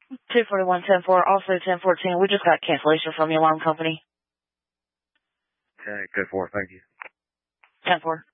241-10-4, also 1014. We just got cancellation from the alarm company. Okay, 10-4, thank you. 10-4.